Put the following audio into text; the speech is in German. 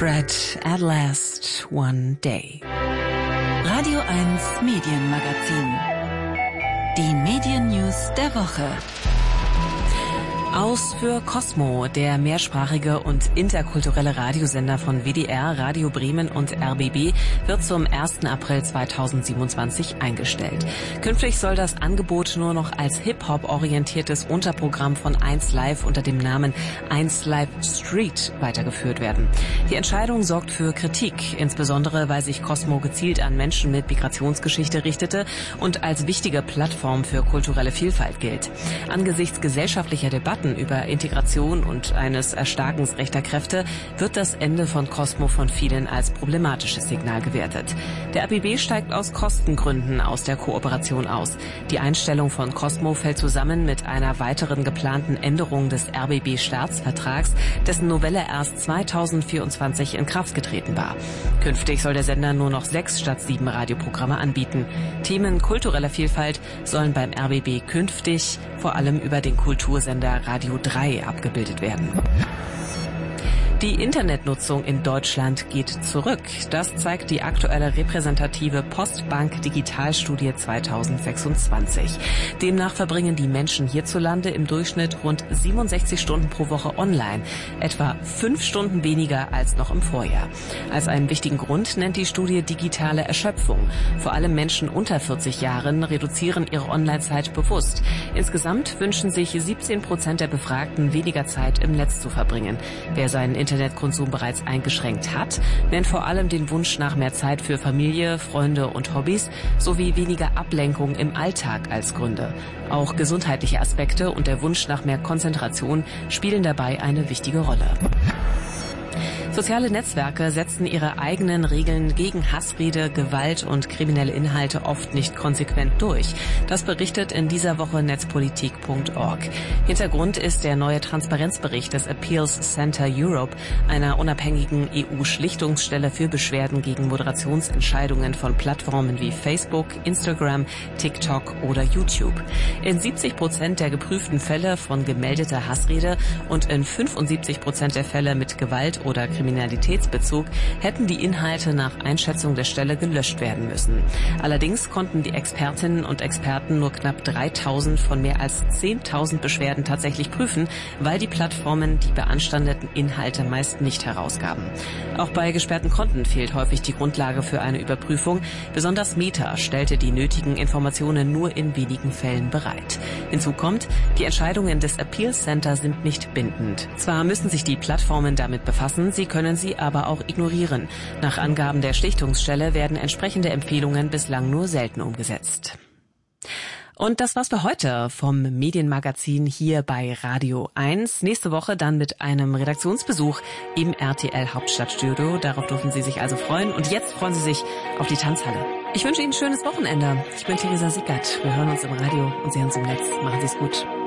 Fred at last one day. Radio 1 Medienmagazin. Die Medien-News der Woche. Aus für Cosmo, der mehrsprachige und interkulturelle Radiosender von WDR, Radio Bremen und RBB, wird zum 1. April 2027 eingestellt. Künftig soll das Angebot nur noch als Hip-Hop-orientiertes Unterprogramm von 1Live unter dem Namen 1Live Street weitergeführt werden. Die Entscheidung sorgt für Kritik, insbesondere weil sich Cosmo gezielt an Menschen mit Migrationsgeschichte richtete und als wichtige Plattform für kulturelle Vielfalt gilt. Angesichts gesellschaftlicher Debatten über Integration und eines Erstarkens rechter Kräfte wird das Ende von Cosmo von vielen als problematisches Signal gewertet. Der RBB steigt aus Kostengründen aus der Kooperation aus. Die Einstellung von Cosmo fällt zusammen mit einer weiteren geplanten Änderung des RBB-Staatsvertrags, dessen Novelle erst 2024 in Kraft getreten war. Künftig soll der Sender nur noch 6 statt 7 Radioprogramme anbieten. Themen kultureller Vielfalt sollen beim RBB künftig vor allem über den Kultursender Radio 3 abgebildet werden. Die Internetnutzung in Deutschland geht zurück. Das zeigt die aktuelle repräsentative Postbank Digitalstudie 2026. Demnach verbringen die Menschen hierzulande im Durchschnitt rund 67 Stunden pro Woche online, etwa 5 Stunden weniger als noch im Vorjahr. Als einen wichtigen Grund nennt die Studie digitale Erschöpfung. Vor allem Menschen unter 40 Jahren reduzieren ihre Online-Zeit bewusst. Insgesamt wünschen sich 17% der Befragten weniger Zeit im Netz zu verbringen. Wer seinen Internetkonsum bereits eingeschränkt hat, nennt vor allem den Wunsch nach mehr Zeit für Familie, Freunde und Hobbys sowie weniger Ablenkung im Alltag als Gründe. Auch gesundheitliche Aspekte und der Wunsch nach mehr Konzentration spielen dabei eine wichtige Rolle. Soziale Netzwerke setzen ihre eigenen Regeln gegen Hassrede, Gewalt und kriminelle Inhalte oft nicht konsequent durch. Das berichtet in dieser Woche netzpolitik.org. Hintergrund ist der neue Transparenzbericht des Appeals Center Europe, einer unabhängigen EU-Schlichtungsstelle für Beschwerden gegen Moderationsentscheidungen von Plattformen wie Facebook, Instagram, TikTok oder YouTube. In 70% der geprüften Fälle von gemeldeter Hassrede und in 75% der Fälle mit Gewalt oder Kriminalitätsbezug hätten die Inhalte nach Einschätzung der Stelle gelöscht werden müssen. Allerdings konnten die Expertinnen und Experten nur knapp 3.000 von mehr als 10.000 Beschwerden tatsächlich prüfen, weil die Plattformen die beanstandeten Inhalte meist nicht herausgaben. Auch bei gesperrten Konten fehlt häufig die Grundlage für eine Überprüfung. Besonders Meta stellte die nötigen Informationen nur in wenigen Fällen bereit. Hinzu kommt, die Entscheidungen des Appeal Center sind nicht bindend. Zwar müssen sich die Plattformen damit befassen, sie können sie aber auch ignorieren. Nach Angaben der Schlichtungsstelle werden entsprechende Empfehlungen bislang nur selten umgesetzt. Und das war's für heute vom Medienmagazin hier bei Radio 1. Nächste Woche dann mit einem Redaktionsbesuch im RTL Hauptstadtstudio. Darauf dürfen Sie sich also freuen. Und jetzt freuen Sie sich auf die Tanzhalle. Ich wünsche Ihnen ein schönes Wochenende. Ich bin Theresa Sickert. Wir hören uns im Radio und sehen uns im Netz. Machen Sie es gut.